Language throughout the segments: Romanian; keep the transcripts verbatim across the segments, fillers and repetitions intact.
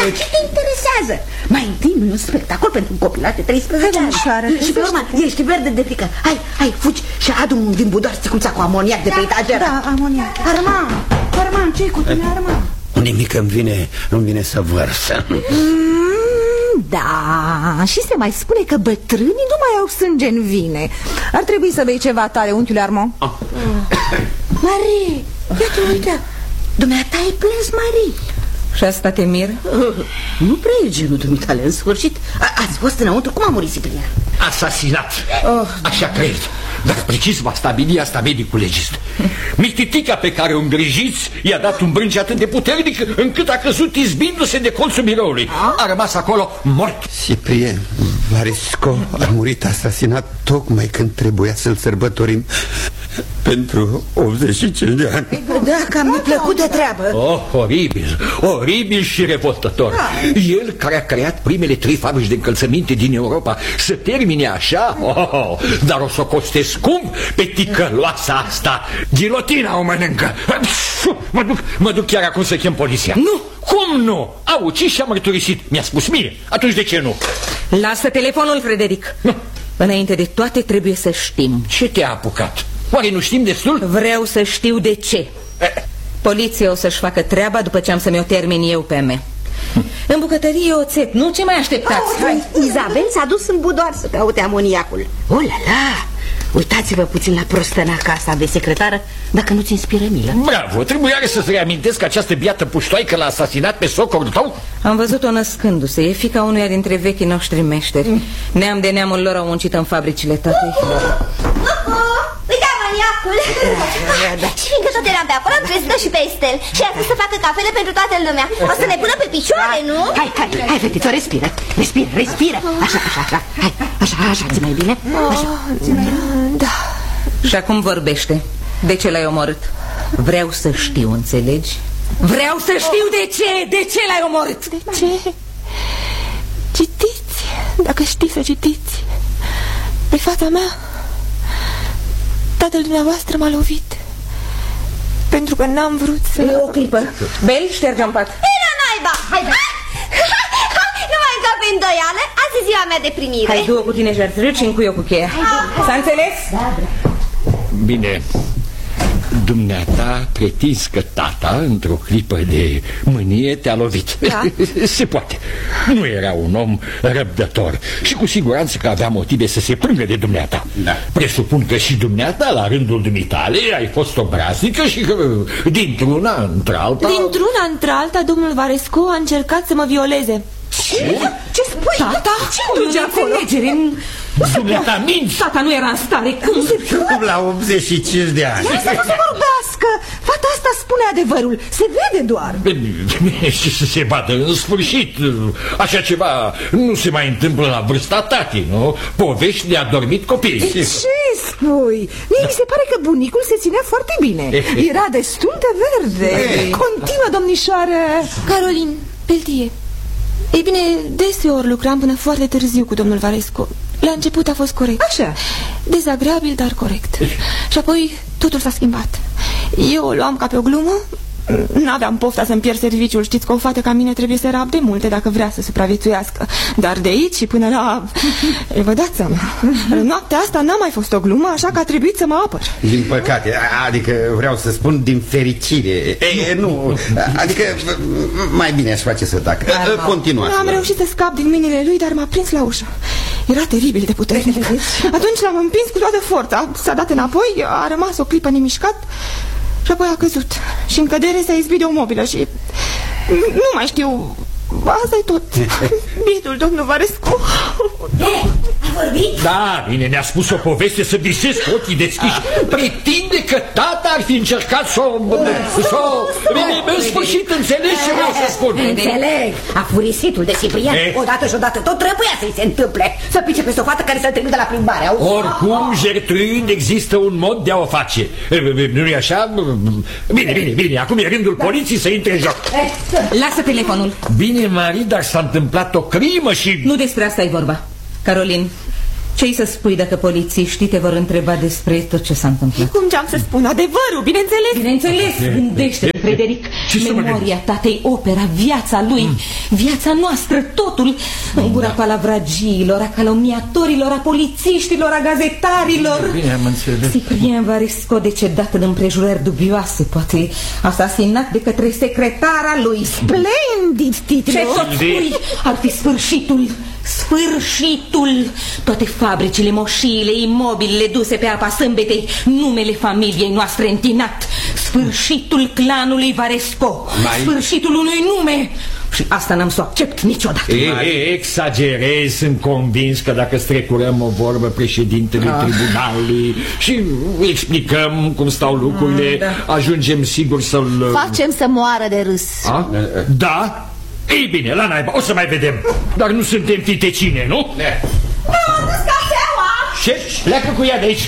Dar ce te interesează? Mai întâi nu e un spectacol pentru un copilaj de treisprezece ani. Și pe urmă ești verde de frică. Hai, hai, fugi și adu-mi din budor sticuța cu amoniac de pe etagera. Da, amoniac. Arman, Arman, ce-i cu tine, Arman? Nimic îmi vine, îmi vine să vărsă. Mm, da, și se mai spune că bătrânii nu mai au sânge în vine. Ar trebui să bei ceva tare, unchiule Armand. Ah. Marie, ia-te uite. Dumneata ai plâns, Marie. Și asta te mir? uh, Nu prea e genul dumitale, în sfârșit. A, Ați fost înăuntru, cum a murit Ciprian? Asasinat, oh. Așa cred. Dar precis va stabili asta medicul legist. Mititica pe care o îngrijiți i-a dat un brânci atât de puternic încât a căzut izbindu-se de colțul biroului. A rămas acolo mort. Ciprian Varesco a murit asasinat tocmai când trebuia să-l sărbătorim pentru optzeci și cinci de ani. Da, cam mi-a plăcut de treabă. Oh, oribil, oribil și revoltător. El care a creat primele trei fabrici de încălțăminte din Europa să termine așa, oh, dar o să o coste scump pe ticăloasa asta. Gilotina o mănâncă. Mă duc, mă duc chiar acum să chem poliția. Nu, cum nu? A ucis și a mărturisit. Mi-a spus mie, atunci de ce nu? Lasă telefonul, Frederic. Nu. Înainte de toate trebuie să știm. Ce te-a apucat? Oare nu știm destul? Vreau să știu de ce. Poliția o să-și facă treaba după ce am să-mi o termin eu pe me. În bucătărie oțet, nu? Ce mai așteptați? Oh, hai. Izabel s-a dus în budoar să caute amoniacul. O, la, la! Uitați-vă puțin la prostănaca asta de secretară, dacă nu-ți inspiră milă. Bravo, trebuia să-ți reamintesc că această biată puștoaică l-a asasinat pe socorul tău? Am văzut-o născându-se, e fica unuia dintre vechii noștri meșteri. Neam de neamul lor au muncit în fabricile tatei. Uite amoniacul! Fiindcă tot eram pe acolo, am trezit-o și pe Estel și a zis să facă cafele pentru toată lumea. O să ne pună pe picioare, nu? Hai, hai, hai, fetiță, respiră, respiră, respiră. Așa, așa, așa, hai, așa, așa, ți mai bine? Așa, ți mai bine? Da. Și acum vorbește. De ce l-ai omorât? Vreau să știu, înțelegi? Vreau să știu de ce, de ce l-ai omorât? De ce? Citiți, dacă știți să citiți. Pe fața mea tatăl dumneavoastră m-a lovit pentru că n-am vrut să... E o clipă. Bel, șterge-o în pat. Ei, la naiba! Hai, nu mai încap pe îndoială. Azi e ziua mea de primire. Hai, du-o cu tine, Gertrude, și încuie-o cu cheia. S-a înțeles? Da, Bine. Dumneata pretinzi că tata, într-o clipă de mânie, te-a lovit. Da. Se poate. Nu era un om răbdător și cu siguranță că avea motive să se plângă de dumneata. Da. Presupun că și dumneata, la rândul dumitale, ai fost obraznică și că dintr-una într-alta... Dintr-una într-alta, domnul Varesco a încercat să mă violeze. Ce? Ce spui? Tata? Ce duce acolo? Dumneata minți! Tata nu era în stare. Cum? Cum la optzeci și cinci de ani? Lasă să vorbească. Fata asta spune adevărul. Se vede doar. Și să se vadă în sfârșit. Așa ceva nu se mai întâmplă la vârsta tatii, nu? Povești de adormit copii. Ce spui? Mie mi se pare că bunicul se ținea foarte bine. Era destul de verde. Continuă, domnișoară. Caroline Peltier. Ei bine, deseori lucram până foarte târziu cu domnul Varesco. La început a fost corect. Așa. Dezagreabil, dar corect. Și apoi totul s-a schimbat. Eu o luam ca pe o glumă. N-aveam pofta să-mi pierd serviciul. Știți că o fată ca mine trebuie să rabde multe dacă vrea să supraviețuiască. Dar de aici și până la... Vă dați seama, noaptea asta n-a mai fost o glumă, așa că a trebuit să mă apăr. Din păcate, adică vreau să spun din fericire. E, nu, adică mai bine aș face să tac. Continuați. Am reușit să scap din mâinile lui, dar m-a prins la ușă. Era teribil de puternic. Atunci l-am împins cu toată forța. S-a dat înapoi, a rămas o clipă nemișcat și apoi a căzut. Și în cădere s-a izbit de o mobilă și... Nu mai știu... Asta-i tot. Bietul domnul Varescu. A vorbit? Da, bine, ne-a spus o poveste să visez cu ochii deschiși. Pretinde că tata ar fi încercat să o... Să o... În sfârșit, înțelegi ce vreau să spun? Înțeleg. Afurisitul de Ciprian, odată și odată tot trebuia să-i se întâmple. Să pice peste o fată care să-l trimite la plimbare. Oricum, Gertrude, există un mod de a o face. Nu-i așa? Bine, bine, bine. Acum e rândul poliției să intre în joc. Lasă telefonul. Bine, Marie, dar s-a întâmplat o crimă și... Nu despre asta e vorba. Caroline, ce-i să spui dacă polițiștii te vor întreba despre tot ce s-a întâmplat? Cum ce-am să spun? Adevărul, bineînțeles. Bineînțeles, gândește. Frederic. Memoria tatei, opera, viața lui, mm. viața noastră, totul. În gura da. palavragiilor, a calomniatorilor, a polițiștilor, a gazetarilor. Bine, am înțeles. Ciprian Varesco, decedat în împrejurări dubioase, poate asasinat de către secretara lui. Splendid titlu. Ce tot spui? Ar fi sfârșitul. Sfârșitul. Toate fabricile, moșiile, imobilele duse pe apa sâmbetei, numele familiei noastre întinat. Sfârșitul clanului Varesco. Mai... Sfârșitul unui nume. Și asta n-am să o accept niciodată. E, e, exagerez, sunt convins că dacă strecurăm o vorbă președintelui ah. tribunalului și explicăm cum stau lucrurile, mm, da. ajungem sigur să-l... Facem să moară de râs. A? Da? Ei bine, la naiba, o să mai vedem. Dar nu suntem fitecine, nu? Ne. M-am adus cafeaua. Ce? Pleacă cu ea de aici.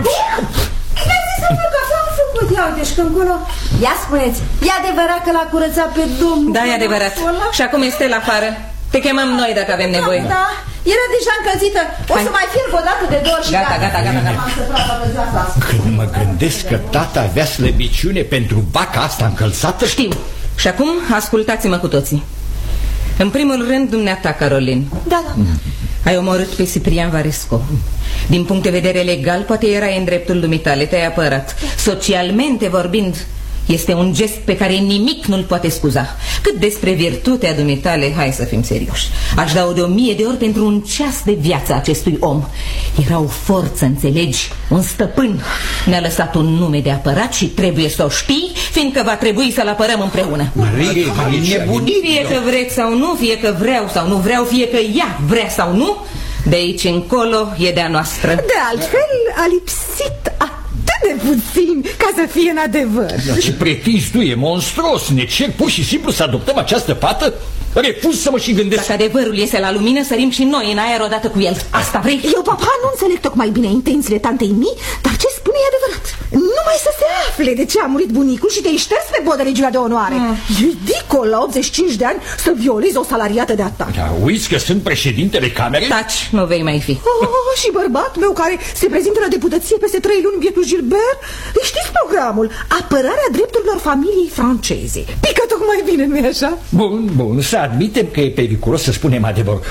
Mi-a zis să fac cafea, am făcut. Ia uite și că încolo. Ia spuneți, e adevărat că l-a curățat pe domnul? Da, e adevărat. Și acum este la afară. Te chemăm noi dacă avem nevoie. Da, era deja încălzită. O Hai. să mai fierb o dată de două și gata, gata, gata, gata, gata. Când mă gândesc că tata avea slăbiciune pentru vaca asta încălzată... Știu. Și acum ascultați-mă cu toții. În primul rând, dumneata, Carolin. Da, da. Ai omorât pe Ciprian Varesco. Din punct de vedere legal, poate erai în dreptul dumitale, te-ai apărat. Socialmente vorbind, este un gest pe care nimic nu-l poate scuza. Cât despre virtutea dumitale, hai să fim serioși. Aș da-o de o mie de ori pentru un ceas de viață acestui om. Era o forță, înțelegi? Un stăpân. Ne-a lăsat un nume de apărat și trebuie să o știi, fiindcă va trebui să-l apărăm împreună. Marie, Marie, nebunit. Fie că vreți sau nu, fie că vreau sau nu vreau, fie că ea vrea sau nu, de aici încolo e de-a noastră. De altfel, a lipsit atât de puțin ca să fie în adevăr. Dar ce pretinzi tu, e monstruos. Ne cer pur și simplu să adoptăm această fată? Refuz să mă și gândesc. Dacă adevărul iese la lumină, sărim și noi în aer odată cu el. Asta vrei? Eu, papa, nu înțeleg tocmai bine intențiile tantei mii, dar ce spune e adevărat. Numai să se afle de ce a murit bunicul și te-ai șters pe podă regiunea de onoare. mm. E ridicol la optzeci și cinci de ani să violezi o salariată de atac. Da, uiți că sunt președintele camerei? Taci, nu vei mai fi. Oh, și bărbat meu care se prezintă la deputăție peste trei luni, bietul Gilbert. Știți programul? Apărarea drepturilor familiei franceze. Pică tocmai bine, nu-i așa? Bun, bun, să admitem că e periculos să spunem adevărul.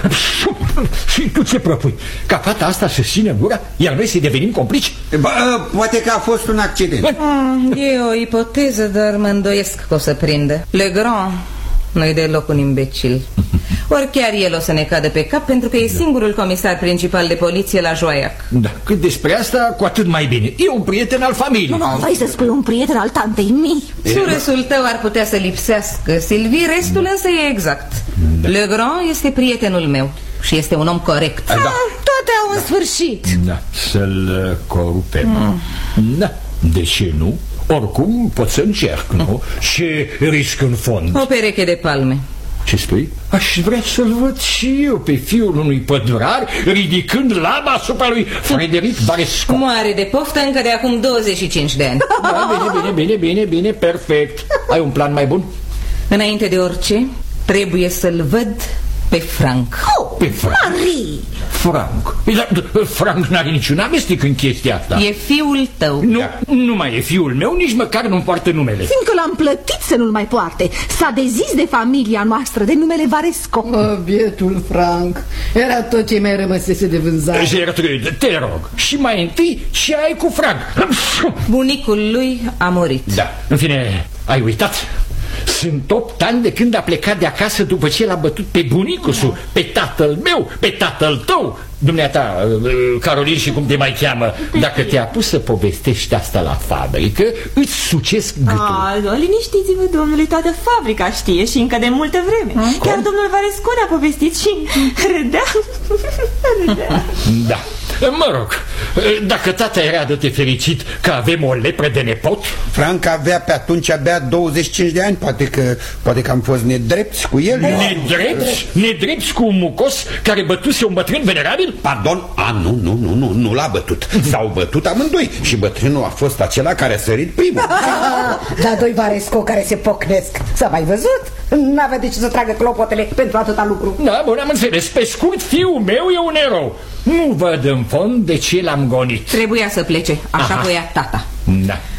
Și tu ce propui? Ca fata asta să țină gura, iar noi să devenim complici? Ba, poate că a fost un accident. mm, E o ipoteză, dar mă îndoiesc că o să prindă. Legrand nu-i deloc un imbecil. Ori chiar el o să ne cadă pe cap, pentru că e singurul comisar principal de poliție la Joaiac. Da, cât despre asta, cu atât mai bine. E un prieten al familiei. Nu, nu, vrei să spui un prieten al tantei mii? Suresul tău ar putea să lipsească, Silvii, restul însă e exact. da. Legrand este prietenul meu și este un om corect. da. Toate au un sfârșit. Da, să-l corupem. mm. Da, de ce nu? Oricum pot să încerc, nu? Ce risc în fond? O pereche de palme. Ce spui? Aș vrea să-l văd și eu pe fiul unui pădurar ridicând lama asupra lui Frederic Varesco. Moare de poftă încă de acum douăzeci și cinci de ani. Da, bine, bine, bine, bine, bine, perfect. Ai un plan mai bun? Înainte de orice, trebuie să-l văd pe Frank. Oh, pe Frank? Marie! Frank? Frank n-are niciun amestec în chestia asta. E fiul tău. Nu, nu mai e fiul meu, nici măcar nu-mi poartă numele. Fiindcă l-am plătit să nu-l mai poarte. S-a dezis de familia noastră, de numele Varesco. Oh, bietul Frank. Era tot ce mai rămăsese de vânzare. Gertrude, te rog. Și mai întâi, ce ai cu Frank? Bunicul lui a murit. Da, în fine, ai uitat? Sunt opt ani de când a plecat de acasă după ce l-a bătut pe bunicul, pe tatăl meu, pe tatăl tău. Dumneata, Carolin și cum te mai cheamă, dacă te-a pus să povestești asta la fabrică, îți sucesc gâtul. Ah, liniștiți-vă, domnule, toată fabrica știe și încă de multă vreme. Hmm? Chiar domnul Varesco ne-a povestit și râdea. Râdea. Da. Mă rog, dacă tata era de fericit că avem o lepră de nepot. Frank avea pe atunci abia douăzeci și cinci de ani. Poate că, poate că am fost nedrepți cu el. Nedrepți? Nedrepți cu un mucos care bătuse un bătrân venerabil? Pardon? A, nu, nu, nu, nu, nu l-a bătut. S-au bătut amândoi și bătrânul a fost acela care a sărit primul. Da, doi Varesco care se pocnesc. S-a mai văzut? N-avea de ce să tragă clopotele pentru atâta lucru. Da, bun, am înțeles. Pe scurt, fiul meu e un erou. Nu văd în fond de ce l-am gonit. Trebuia să plece, așa voia tata. Da.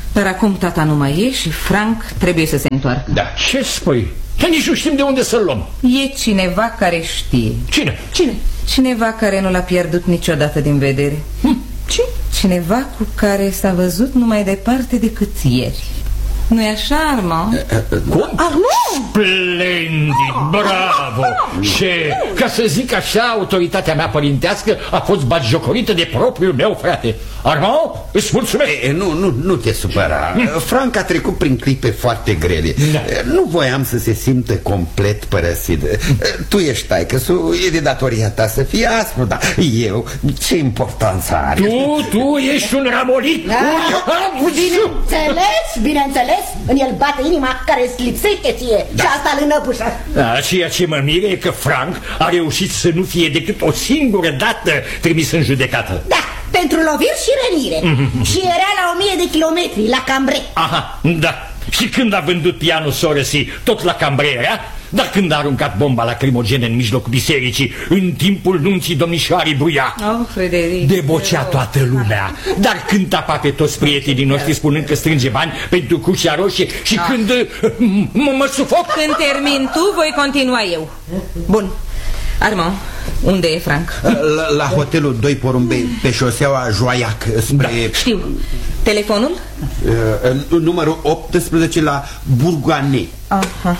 Dar acum tata nu mai e și Frank trebuie să se întoarcă. Da, ce spui? Că nici nu știm de unde să-l luăm. E cineva care știe. Cine? Cine? Cineva care nu l-a pierdut niciodată din vedere. Hm. Ce? Cineva cu care s-a văzut numai departe decât ieri. Nu-i așa, Armand? Cum? Armand! Splendid, bravo! Și, ca să zic așa, autoritatea mea părintească a fost batjocorită de propriul meu frate. Armand, îți mulțumesc! E, nu, nu, nu te supăra. Frank a trecut prin clipe foarte grele. Da. Nu voiam să se simtă complet părăsit. Tu ești taică-su, e de datoria ta să fie aspru, dar eu, ce importanță are? Tu, tu ești un ramolit! Da. Bineînțeles, bineînțeles. În el bate inima care îți lipsește ție. Da. Și asta îl înăbușă. Da, ceea ce mă miră e că Frank a reușit să nu fie decât o singură dată trimis în judecată. Da, pentru loviri și rănire. Mm-hmm. Și era la o mie de kilometri, la Cambrai. Aha, da. Și când a vândut pianul Soresi, tot la Cambrai era? Dar când a aruncat bomba lacrimogene în mijlocul bisericii, în timpul nunții domnișoarei Bruia, oh, Frederic, debocea toată lumea. Dar când tapa pe toți prietenii noștri spunând că strânge bani pentru Crucea Roșie. Și ah. când mă sufoc. Când termin tu, voi continua eu. Bun. Armand, unde e Frank? La, la hotelul Doi Porumbei, pe șoseaua Joaiac, spre... Da, știu. Telefonul? Uh, numărul optsprezece la Bourgoane. Aha.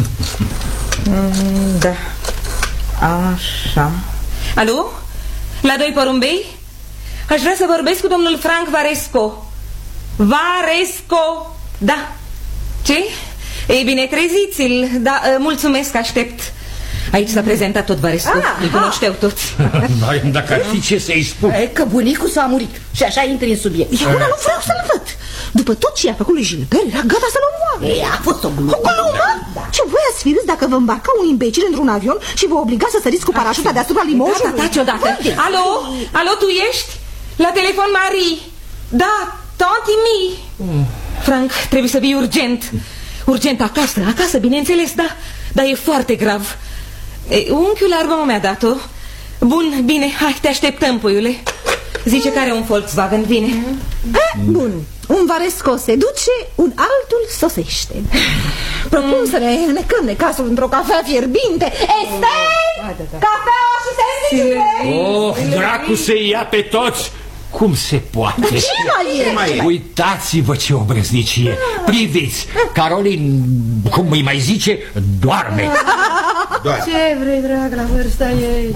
Mm, da. Așa. Alo? La Doi Porumbei? Aș vrea să vorbesc cu domnul Frank Varesco. Varesco? Da. Ce? Ei bine, treziți-l. Da, mulțumesc, aștept. Aici s-a prezentat tot Varesco. Ah, îl cunoșteau toți. Mai, dacă ar fi ce să-i spun. E, că bunicul s-a murit. Și așa intri în subiect. Eu una nu vreau să-l văd. După tot ce a făcut lui Gilbert, era gata să-l omoare. E, a fost o glumă. O glumă? Da. Ce voi ați fi râs dacă vă îmbarca un imbecil într-un avion și vă obliga să săriți cu parașuta deasupra Limojului? Da, taci odată. Alo? Alo, tu ești? La telefon, Marie. Da, tanti mi. Frank, trebuie să vii urgent. Urgent acasă, acasă, bineînțeles, da. Dar e foarte grav. E, unchiul Armand mi-a dat-o. Bun, bine, hai, te așteptăm, puiule. Zice că are un Volkswagen, vine. eh, Bun, un Varesco se duce, un altul sosește. Propun mm. să ne necăm necasul într-o cafea fierbinte. Estel! Cafeaua și serviciile! Oh, dracu să ia pe toți! Cum se poate? Dar ce mai e? mai e? Uitați-vă ce obrăznicie. Priviți, Carolin, cum îi mai zice, doarme. Doar. Ce vrei, drag, la vârsta ei?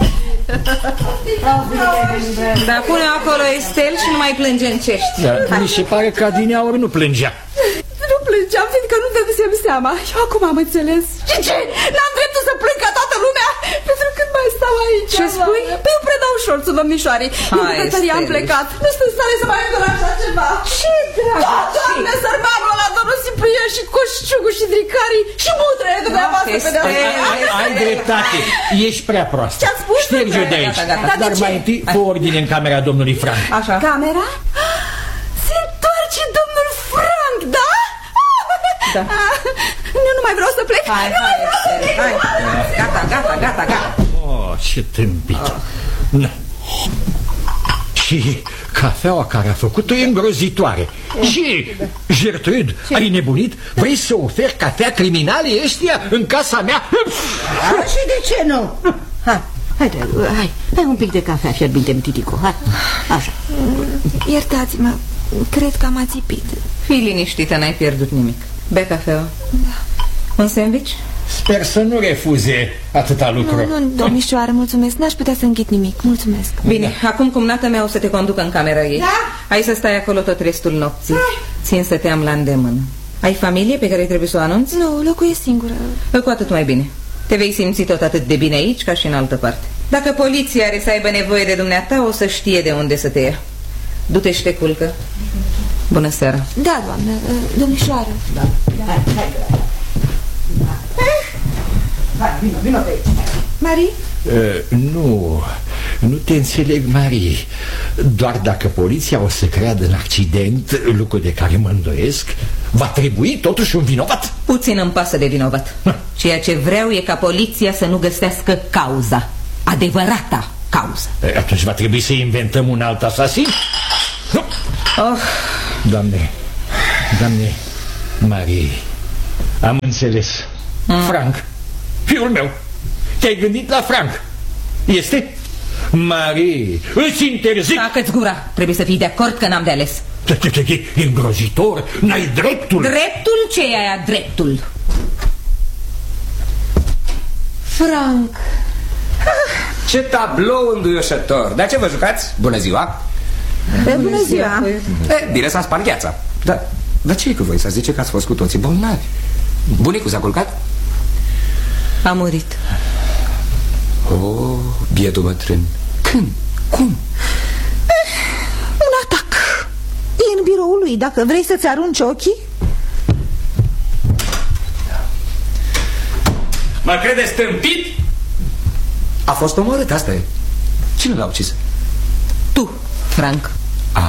Dar pune acolo Estel și nu mai plânge în cești. Da, mi se pare că adineauri nu plângea. Nu plângeam, fiindcă nu dădusem seama. Și acum am înțeles. Și ce? N-am dreptul să plâng ca toată lumea? Pentru când mai stau aici. Ce spui? Păi eu predau șorțul domnișoarei. În bucătărie am plecat. Nu sunt în stare să mai fac așa ceva. Ce dragă? Da, doamne, sărmanul ăla, domnul Ciprian și Coșciugul și Dricarii și mutrele dumneavoastră pe de-a. Ai dreptate, ești prea proastă. Ce-ați spus? Șterge-o de aici. Dar mai întâi fă ordine în camera domnului Frank. Așa. Camera? Se întoarce domnul Frank, da? Da. Nu, nu mai vreau să plec. Hai, nu hai, mai vreau să plec. hai. Gata, gata, gata, gata. Oh, ce tâmpit. Oh. Și cafeaua care a făcut-o e îngrozitoare. Și, Gertrude, ai nebunit? Vrei să oferi cafea criminalii ăștia în casa mea? A, și de ce nu? Hai, hai, hai, hai un pic de cafea fierbinte, Titico, hai, așa. Iertați-mă, cred că am ațipit. Fii liniștită, n-ai pierdut nimic. Bea cafeaua. Da. Un sandwich? Sper să nu refuze atâta lucru. Nu, nu, domnișoară, mulțumesc, n-aș putea să înghit nimic, mulțumesc. Bine, da. Acum cumnata mea o să te conducă în camera ei. Da? Ai să stai acolo tot restul nopții. Țin să te am la îndemână. Ai familie pe care trebuie să o anunți? Nu, locuiesc singură. Cu atât mai bine. Te vei simți tot atât de bine aici ca și în altă parte. Dacă poliția are să aibă nevoie de dumneata, o să știe de unde să te ia. Du-te și te culcă. Bună seara. Da, doamnă, domnișoară. Da, hai, hai, hai, vină, vină pe aici. Marie? Uh, nu, nu te înțeleg, Marie. Doar dacă poliția o să creadă în accident, lucru de care mă îndoiesc, va trebui totuși un vinovat. Puțin îmi pasă de vinovat. Ceea ce vreau e ca poliția să nu găsească cauza. Adevărata cauză. Atunci va trebui să inventăm un alt asasin? Oh. Doamne, Doamne Marie, am înțeles. mm. Frank, fiul meu, te-ai gândit la Frank, este? Marie, îți interzic. Tacă-ți gura, trebuie să fii de acord că n-am de ales. E îngrozitor, n-ai dreptul. Dreptul? Ce e aia dreptul? Frank. Ce tablou înduioșător. De ce vă jucați? Bună ziua. Bună, Bună ziua, ziua. E, bine s-a spart gheața. Dar, dar ce e cu voi? Să zice că ați fost cu toții bolnavi. Bunicul s-a culcat? A murit. Oh, bietul bătrân. Când? Cum? Eh, un atac. E în biroul lui, dacă vrei să-ți arunci ochii. Mă credeți tâmpit? A fost omorât, asta e. Cine l-a ucis? Tu, Frank. A,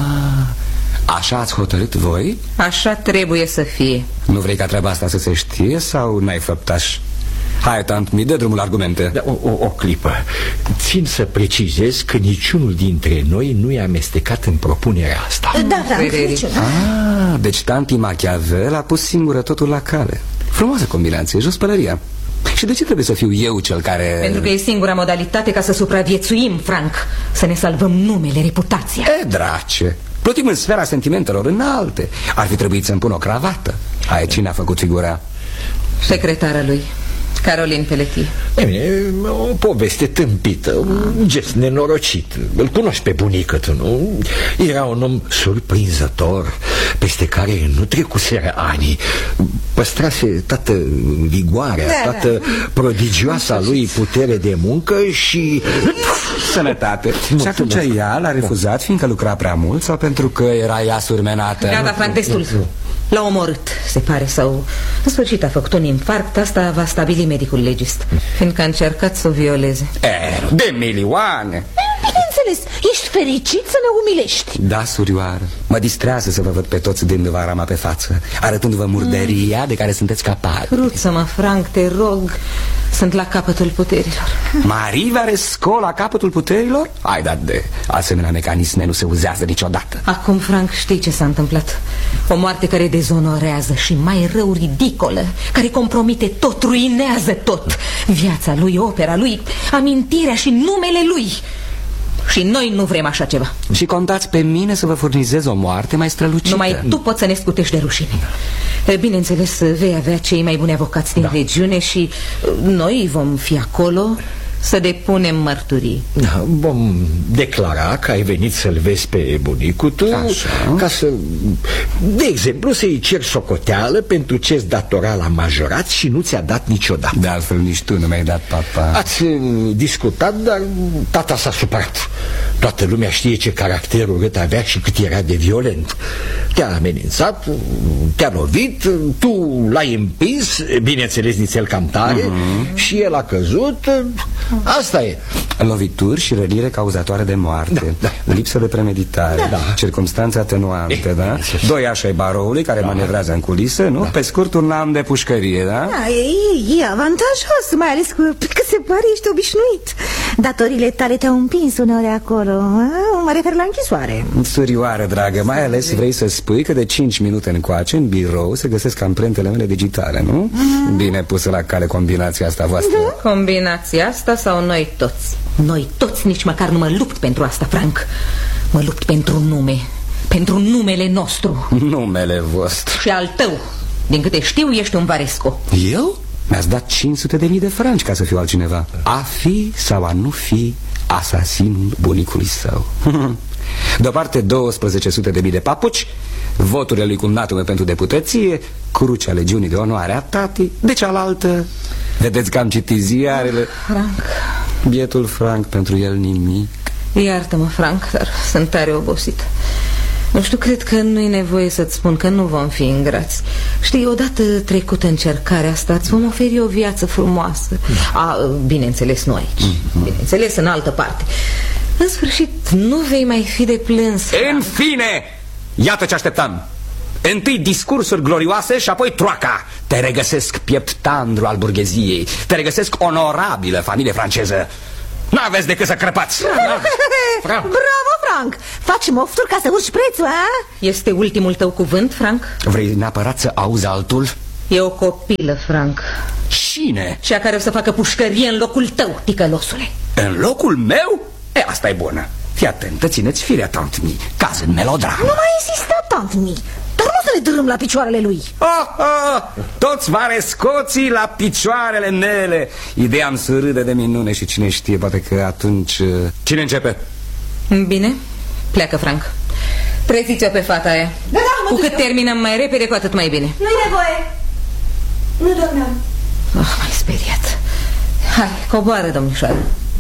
așa ați hotărât voi? Așa trebuie să fie. Nu vrei ca treaba asta să se știe sau n-ai făptaș? Hai, tant, mi dă drumul argumente. Da, o, o, o clipă. Țin să precizez că niciunul dintre noi nu e amestecat în propunerea asta. Da, da, niciunul. Ah, deci tanti Machiavel a pus singură totul la cale. Frumoasă combinație, jos pălăria. Și de ce trebuie să fiu eu cel care... Pentru că e singura modalitate ca să supraviețuim, Frank. Să ne salvăm numele, reputația. E, drace, plătim în sfera sentimentelor înalte. Ar fi trebuit să-mi pun o cravată. Hai, cine a făcut figura? Secretara lui, Caroline Pelletier. E bine, o poveste tâmpită, un gest nenorocit. Îl cunoști pe bunică tu, nu? Era un om surprinzător, peste care nu trecuseră ani. Păstrase toată vigoarea, da, toată da. prodigioasa lui putere de muncă și... Sănătate. Și atunci ea l-a refuzat fiindcă lucra prea mult sau pentru că era ea surmenată? Gata, Frank, destul. L-a omorât, se pare, sau în sfârșit a făcut un infarct. Asta va stabili medicul legist, fiindcă a încercat să o violeze. E, de milioane. Bineînțeles, ești fericit să ne umilești. Da, surioară, mă distrează să vă văd pe toți dându-vă arama pe față, arătându-vă murdăria mm. de care sunteți capabili. Cruță-mă, Frank, te rog. Sunt la capătul puterilor. Marie Varesco la capătul puterilor? Ai dat de asemenea mecanisme nu se uzează niciodată. Acum, Frank, știi ce s-a întâmplat? O moarte care dezonorează și mai rău ridicolă, care compromite tot, ruinează tot. Viața lui, opera lui, amintirea și numele lui. Și noi nu vrem așa ceva. Și contați pe mine să vă furnizez o moarte mai strălucită. Numai tu poți să ne scutești de rușine. Bineînțeles, vei avea cei mai buni avocați din da. regiune și noi vom fi acolo să depunem mărturii. Da, vom declara că ai venit să-l vezi pe bunicul tu. Așa. Ca să, de exemplu, să-i ceri socoteală pentru ce-ți datora la majorat și nu ți-a dat niciodată. De altfel nici tu nu mi-ai dat, papa. Ați discutat, dar tata s-a supărat. Toată lumea știe ce caracter urât avea și cât era de violent. Te-a amenințat, te-a lovit, tu l-ai împins, bineînțeles nițel cam tare, uh-huh. și el a căzut. Asta e. Lovituri și rănire cauzatoare de moarte, da, da. Lipsă de premeditare, da. Circumstanțe atenuante, e, da? Doi ași ai baroului care da. manevrează în culisă, nu? Da. Pe scurt, un am de pușcărie, da? Da, e, e avantajos, mai ales că, că se pare ești obișnuit. Datorile tale te-au împins uneori acolo. Mă refer la închisoare. Surioară, dragă, mai ales vrei să spui că de cinci minute încoace în birou se găsesc amprentele mele digitale, nu? Mm. Bine pusă la cale combinația asta voastră. Mm. Combinația asta sau noi toți? Noi toți nici măcar nu mă lupt pentru asta, Frank. Mă lupt pentru nume, pentru numele nostru. Numele vostru. Și al tău. Din câte știu, ești un Varesco. Eu? Mi-ați dat cinci sute de mii de franci ca să fiu altcineva. A fi sau a nu fi asasinul bunicului său. De-o douăsprezece sute de mii de papuci, voturile lui cumnatul meu pentru deputăție, crucea legiunii de onoare a tati, de cealaltă, vedeți că am citit ziarele. Frank. Bietul Frank, pentru el nimic. Iartă-mă, Frank, dar sunt tare obosit. Nu știu, cred că nu-i nevoie să-ți spun că nu vom fi ingrați. Știi, odată trecută încercarea asta, îți vom oferi o viață frumoasă. A, bineînțeles, nu aici. Mm-hmm. Bineînțeles, în altă parte. În sfârșit, nu vei mai fi de plâns. În fine! Iată ce așteptam. Întâi discursuri glorioase și apoi troaca. Te regăsesc piept tandru al burgheziei. Te regăsesc onorabilă familie franceză. N-aveți decât să crăpați. Frank. Bravo, Frank. Faci mofturi ca să urci prețul, a? Este ultimul tău cuvânt, Frank? Vrei neapărat să auzi altul? E o copilă, Frank. Cine? Cea care o să facă pușcărie în locul tău, ticălosule. În locul meu? E, asta e bună. Fii atentă, țineți firea, tantmi. Caz în melodramă. Nu mai insista, tantmi. Dar nu să le dărâm la picioarele lui. Oh, oh, toți varescoții la picioarele mele. Ideea am să râde de minune și cine știe, poate că atunci... Cine începe? Bine, pleacă, Frank. Treziți-o pe fata aia. Da, da, cu cât terminăm mai repede, cu atât mai bine. Nu-i nevoie. Nu dormeam. Oh, m-ai speriat. Hai, coboară, domnișoară.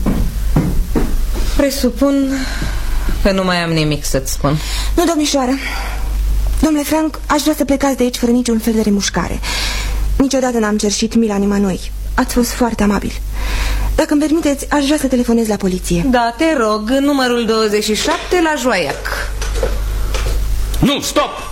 Presupun că nu mai am nimic să-ți spun. Nu, domnișoară. Domnule Frank, aș vrea să plecați de aici fără niciun fel de remușcare. Niciodată n-am cerșit mila nimănui. Ați fost foarte amabil. Dacă îmi permiteți, aș vrea să telefonez la poliție. Da, te rog, numărul douăzeci și șapte la Joaiac. Nu, stop!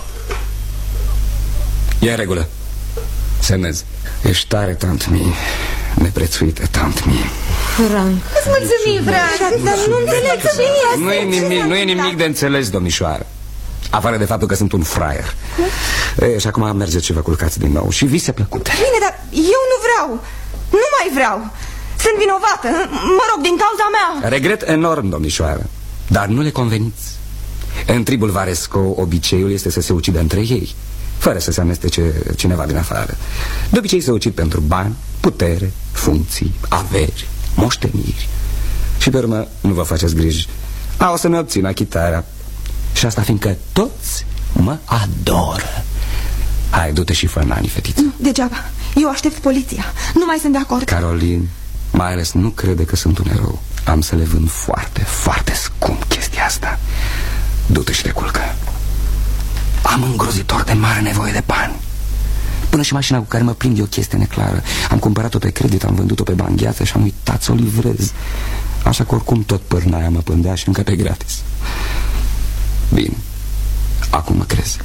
E în regulă. Semnez. Ești tare, tantmi. Neprețuită, tantmi. Frank. Îți mulțumim, Frank. Dar nu înțeleg să vine. Nu e nimic, nu e nimic de înțeles, domnișoară. Afară de faptul că sunt un fraier. E, și acum mergeți și vă culcați din nou. Și vise plăcute. Bine, dar eu nu vreau. Nu mai vreau. Sunt vinovată, mă rog, din cauza mea. Regret enorm, domnișoară, dar nu le conveniți. În tribul Varesco, obiceiul este să se ucidă între ei, fără să se amestece cineva din afară. De obicei se ucid pentru bani, putere, funcții, averi, moșteniri. Și pe urmă, nu vă faceți griji, a, o să-mi obțin achitarea. Și asta fiindcă toți mă adoră. Hai, du-te și fă nani, fetiță. Degeaba, eu aștept poliția. Nu mai sunt de acord. Caroline, mai ales nu crede că sunt un erou. Am să le vând foarte, foarte scump chestia asta. Du-te și te culcă. Am îngrozitor de mare nevoie de bani. Până și mașina cu care mă prind e o chestie neclară. Am cumpărat-o pe credit, am vândut-o pe bani gheață și am uitat să o livrez. Așa că oricum tot pârnaia mă pândea și încă pe gratis. Bine, acum mă crezi.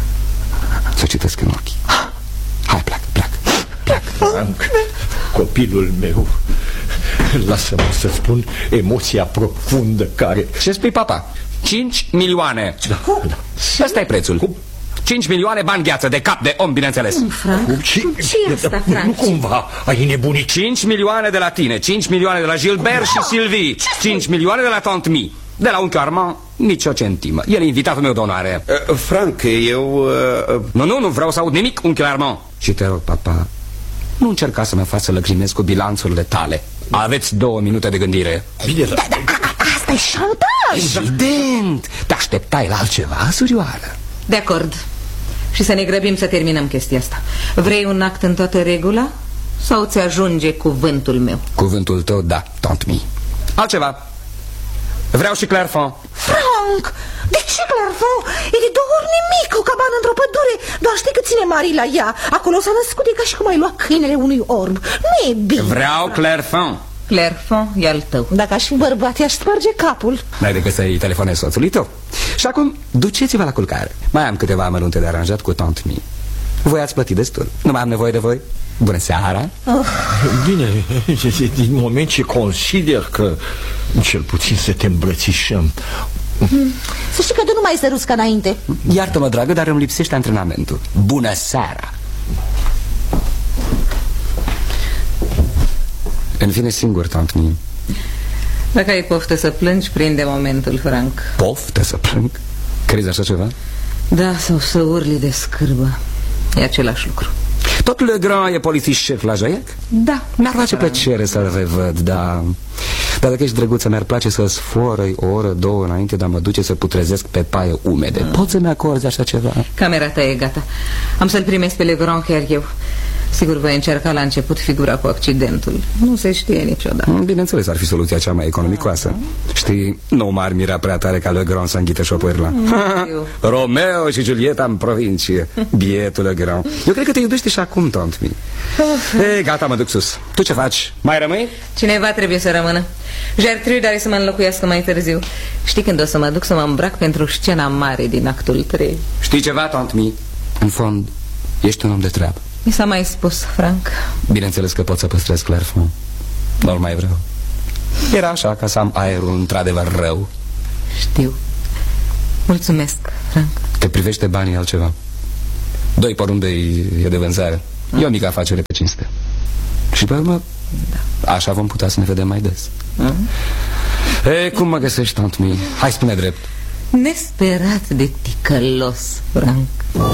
Să citesc în ochi. Hai, pleacă, pleacă, pleacă. Frank, copilul meu, lasă-mă să spun emoția profundă care... Ce spui, papa? cinci milioane. Da, da. Ăsta e prețul. Cum? cinci milioane bani gheață, de cap de om, bineînțeles. Cum, Frank? Cum? Ce, ce asta, Frank? Nu cumva ai nebunit? cinci milioane de la tine, cinci milioane de la Gilbert și Sylvie, cinci milioane de la tante Mi. De la unchiul Armand, nici o centimă. El e invitatul meu de onoare. uh, Frank, eu... Uh... Nu, nu, nu vreau să aud nimic, unchiul Armand. Și te rog, papa, nu încerca să mă faci să lăcrimez cu bilanțurile tale. Aveți două minute de gândire. Bine, da, da, da, asta e șantaj. Evident. Te așteptai la altceva, surioară. De acord. Și să ne grăbim să terminăm chestia asta. Vrei un act în toată regula? Sau ți ajunge cuvântul meu? Cuvântul tău, da, tante Mi. Altceva. Vreau și Clairfond. Frank, de ce Clairfond? E de două ori nimic, o cabană într-o pădure. Doar știi cât ține Marie la ea. Acolo s-a născut, e ca și cum ai luat câinele unui orb. Nu e bine. Vreau Clairfond. Clairfond e al tău. Dacă aș fi bărbat, i-aș sparge capul. N-ai decât să-i telefonezi soțului tău. Și acum, duceți-vă la culcare. Mai am câteva amănunte de aranjat cu tante Mi. Voi ați plătit destul. Nu mai am nevoie de voi. Bună seara. Oh. Bine, din moment ce consider că cel puțin să te îmbrățișăm. hmm. Să știi că tu nu mai se ruscă înainte. Iartă-mă, dragă, dar îmi lipsește antrenamentul. Bună seara. În fine, singur, tante Mi. Dacă ai poftă să plângi, prinde momentul, Frank. Poftă să plâng? Crezi așa ceva? Da, sau să urli de scârbă. E același lucru. Tot Le Grand e polițist șef la Joiac? Da. Mi-ar face plăcere să-l revăd, dar... Dar dacă ești drăguță, mi-ar place să sforăi o oră, două înainte de a mă duce să putrezesc pe paie umede. ah. Poți să-mi acorzi așa ceva? Camera ta e gata. Am să-l primesc pe Le Grand chiar eu. Sigur voi încerca la început figura cu accidentul. Nu se știe niciodată. Bineînțeles, ar fi soluția cea mai economicoasă. Știi, nu m-ar mira prea tare ca Le Grand să înghită șopârla. Romeo și Giulietta în provincie. Bietul Le Grand. Eu cred că te iubește și acum, tante Mi. E, gata, mă duc sus. Tu ce faci? Mai rămâi? Cineva trebuie să rămână. Gertrude are să mă înlocuiască mai târziu. Știi când o să mă duc să mă îmbrac pentru scena mare din actul trei? Știi ceva, tante Mi? În fond, ești un om de treabă. Mi s-a mai spus, Frank. Bineînțeles că pot să păstrez Clairfond. Nu mai vreau. Era așa ca să am aerul într-adevăr rău. Știu. Mulțumesc, Frank. Te privește banii altceva. Doi porumbei e de vânzare. E o mică afacere pe cinste. Și pe urmă, da. Așa vom putea să ne vedem mai des. uh-huh. E, cum mă găsești, tante mie? Hai, spune drept. Nesperat de ticălos, Frank.